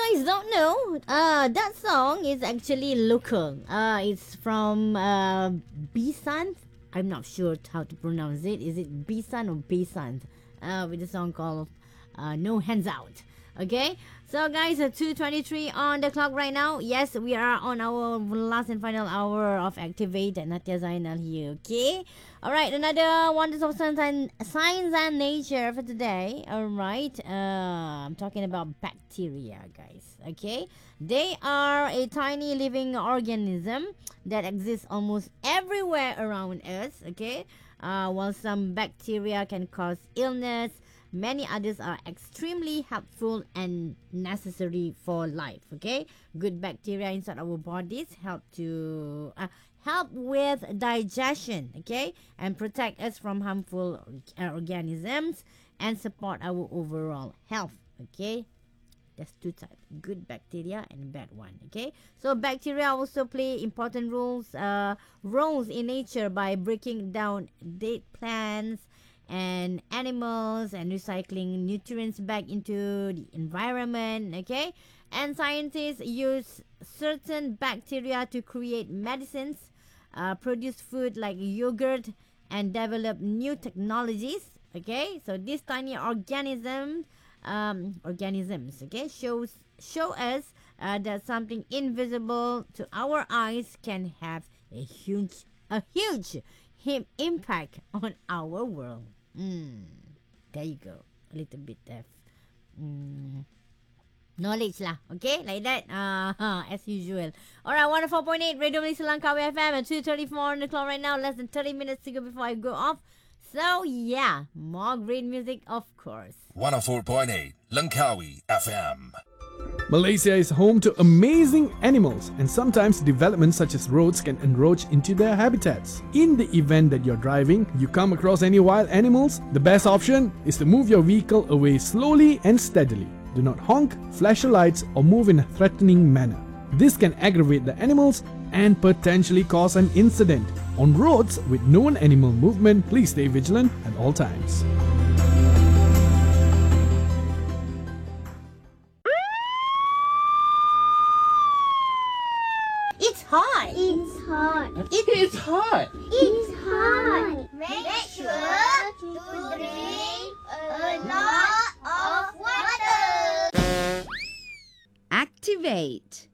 guys don't know, that song is actually local. It's from Bisan. I'm not sure how to pronounce it. Is it Bisan or Bisan? With a song called No Hands Out. Okay, so guys, 2:23 on the clock right now. Yes, we are on our last and final hour of Activate at Natya Zainal here. Okay, all right, another wonders of science and nature for today. All right, I'm talking about bacteria, guys. Okay, they are a tiny living organism that exists almost everywhere around us. Okay, while some bacteria can cause illness, many others are extremely helpful and necessary for life. Okay, good bacteria inside our bodies help with digestion. Okay, and protect us from harmful organisms and support our overall health. Okay, there's two types: good bacteria and bad one. Okay, so bacteria also play important roles in nature by breaking down dead plants and animals and recycling nutrients back into the environment. Okay, and scientists use certain bacteria to create medicines, produce food like yogurt, and develop new technologies. Okay, so these tiny organisms, okay, show us that something invisible to our eyes can have a huge impact on our world. There you go. A little bit of knowledge lah. Okay, like that. As usual. Alright, 104.8 Radio Malaysia Langkawi FM at 2:34 on the clock right now. Less than 30 minutes to go before I go off. So yeah, more great music, of course. 104.8 Langkawi FM. Malaysia is home to amazing animals, and sometimes developments such as roads can encroach into their habitats. In the event that you're driving, you come across any wild animals, the best option is to move your vehicle away slowly and steadily. Do not honk, flash your lights, or move in a threatening manner. This can aggravate the animals and potentially cause an incident. On roads with known animal movement, please stay vigilant at all times. It's hot. It's hot. It's hot. It's hot. Make sure to drink a lot of water. Activate.